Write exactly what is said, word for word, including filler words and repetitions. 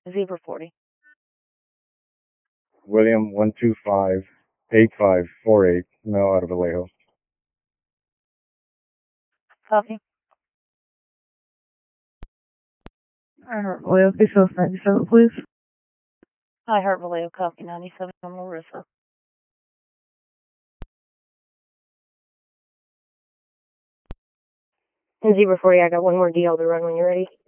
Zebra forty. William one two five eight five four eight, now out of Vallejo. Copy. I heart Vallejo, South ninety-seven, please. I heart Vallejo, copy ninety-seven on Larissa. And Zebra forty, I got one more D L to run when you're ready.